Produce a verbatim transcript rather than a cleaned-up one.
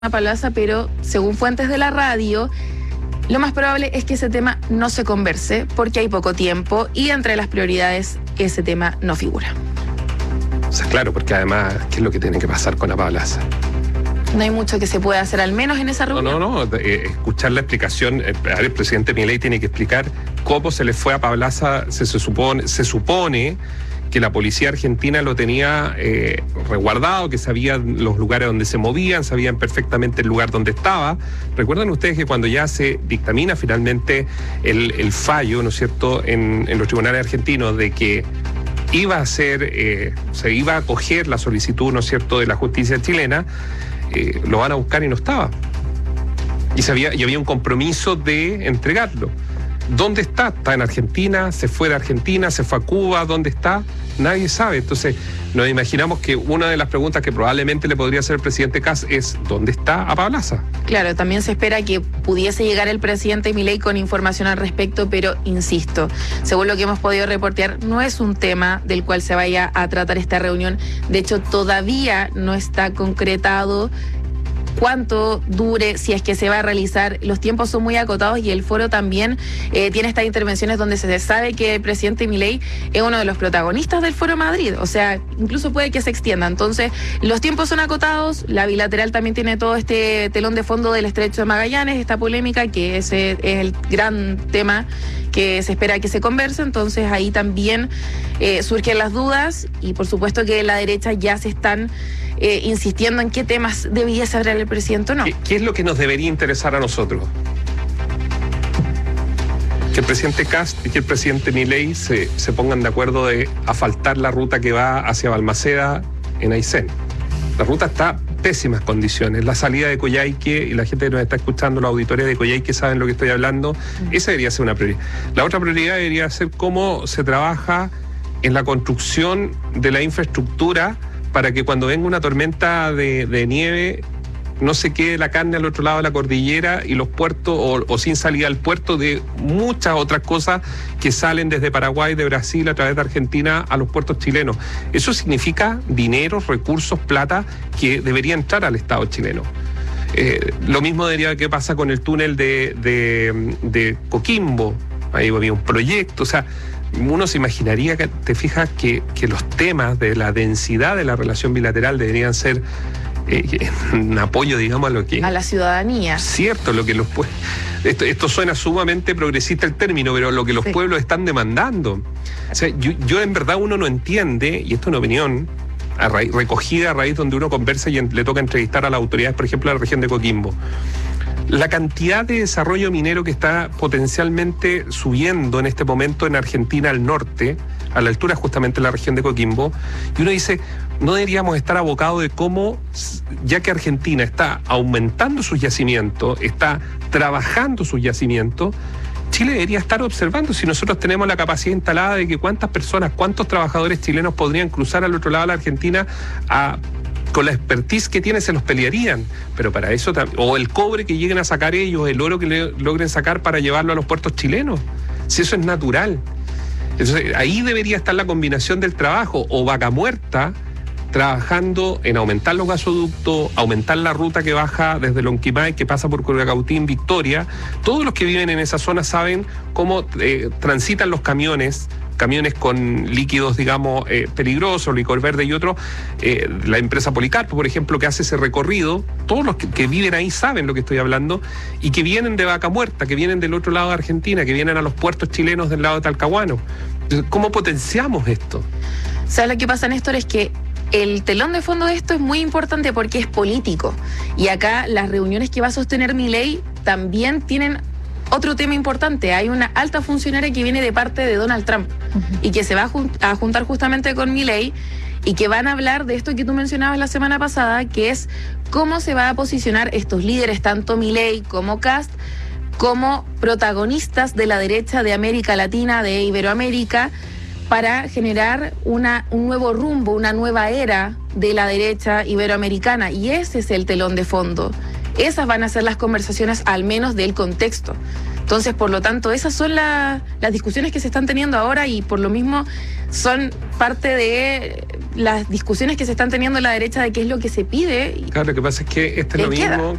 Palaza, pero según fuentes de la radio, lo más probable es que ese tema no se converse porque hay poco tiempo y entre las prioridades ese tema no figura. O sea, claro, porque además, ¿qué es lo que tiene que pasar con la Palaza? No hay mucho que se pueda hacer, al menos en esa reunión. No, no, no. Eh, escuchar la explicación. Eh, el presidente Milei tiene que explicar cómo se le fue a Pablaza. Se, se, supone, se supone que la policía argentina lo tenía eh, resguardado, que sabían los lugares donde se movían, sabían perfectamente el lugar donde estaba. Recuerdan ustedes que cuando ya se dictamina finalmente el, el fallo, ¿no es cierto?, en, en los tribunales argentinos de que iba a ser, eh, se iba a acoger la solicitud, ¿no es cierto?, de la justicia chilena, eh, lo van a buscar y no estaba. Y, se había, y había un compromiso de entregarlo. ¿Dónde está? ¿Está en Argentina? ¿Se fue de Argentina? ¿Se fue a Cuba? ¿Dónde está? Nadie sabe. Entonces, nos imaginamos que una de las preguntas que probablemente le podría hacer el presidente Kast es ¿dónde está a Pablaza? Claro, también se espera que pudiese llegar el presidente Milei con información al respecto, pero insisto, según lo que hemos podido reportear, no es un tema del cual se vaya a tratar esta reunión. De hecho, todavía no está concretado cuánto dure, si es que se va a realizar. Los tiempos son muy acotados y el foro también eh, tiene estas intervenciones donde se sabe que el presidente Milei es uno de los protagonistas del Foro Madrid, o sea, incluso puede que se extienda. Entonces, los tiempos son acotados, la bilateral también tiene todo este telón de fondo del Estrecho de Magallanes, esta polémica, que ese es el gran tema que se espera que se converse. Entonces ahí también eh, surgen las dudas y por supuesto que la derecha ya se están Eh, insistiendo en qué temas debería saber el presidente o no. ¿Qué, ¿Qué es lo que nos debería interesar a nosotros? Que el presidente Kast y que el presidente Milei se, se pongan de acuerdo de asfaltar la ruta que va hacia Balmaceda en Aysén. La ruta está en pésimas condiciones. La salida de Coyhaique, y la gente que nos está escuchando, los auditores de Coyhaique saben lo que estoy hablando, mm. esa debería ser una prioridad. La otra prioridad debería ser cómo se trabaja en la construcción de la infraestructura para que cuando venga una tormenta de, de nieve no se quede la carne al otro lado de la cordillera y los puertos, o, o sin salida al puerto, de muchas otras cosas que salen desde Paraguay, de Brasil, a través de Argentina a los puertos chilenos. Eso significa dinero, recursos, plata que debería entrar al Estado chileno. Eh, lo mismo debería que pasa con el túnel de, de, de Coquimbo. Ahí había un proyecto, o sea, uno se imaginaría, que te fijas, que, que los temas de la densidad de la relación bilateral deberían ser eh, un apoyo, digamos, a lo que... a la ciudadanía. Cierto, lo que los pueblos... Esto, esto suena sumamente progresista el término, pero lo que los sí. pueblos están demandando. O sea, yo, yo en verdad uno no entiende, y esto es una opinión a raíz, recogida a raíz donde uno conversa y en, le toca entrevistar a las autoridades, por ejemplo, de la región de Coquimbo. La cantidad de desarrollo minero que está potencialmente subiendo en este momento en Argentina al norte, a la altura justamente de la región de Coquimbo, y uno dice, no deberíamos estar abocados de cómo, ya que Argentina está aumentando sus yacimientos, está trabajando sus yacimientos, Chile debería estar observando si nosotros tenemos la capacidad instalada de que cuántas personas, cuántos trabajadores chilenos podrían cruzar al otro lado de la Argentina a... con la expertise que tienen se los pelearían, pero para eso, o el cobre que lleguen a sacar ellos, el oro que le, logren sacar para llevarlo a los puertos chilenos, si eso es natural. Entonces ahí debería estar la combinación del trabajo, o Vaca Muerta trabajando en aumentar los gasoductos, aumentar la ruta que baja desde Lonquimay, que pasa por Curacautín, Victoria. Todos los que viven en esa zona saben cómo eh, transitan los camiones, camiones con líquidos, digamos, eh, peligrosos, licor verde y otros. Eh, la empresa Policarpo, por ejemplo, que hace ese recorrido, todos los que, que viven ahí saben lo que estoy hablando, y que vienen de Vaca Muerta, que vienen del otro lado de Argentina, que vienen a los puertos chilenos del lado de Talcahuano. Entonces, ¿cómo potenciamos esto? ¿Sabes lo que pasa, Néstor? Es que el telón de fondo de esto es muy importante porque es político. Y acá las reuniones que va a sostener Milei también tienen otro tema importante. Hay una alta funcionaria que viene de parte de Donald Trump uh-huh. y que se va a, jun- a juntar justamente con Milei y que van a hablar de esto que tú mencionabas la semana pasada, que es cómo se va a posicionar estos líderes, tanto Milei como Kast, como protagonistas de la derecha de América Latina, de Iberoamérica, para generar una, un nuevo rumbo, una nueva era de la derecha iberoamericana. Y ese es el telón de fondo. Esas van a ser las conversaciones, al menos del contexto. Entonces, por lo tanto, esas son la, las discusiones que se están teniendo ahora y por lo mismo son parte de las discusiones que se están teniendo en la derecha de qué es lo que se pide. Claro, lo que pasa es que este es lo ¿Qué queda? mismo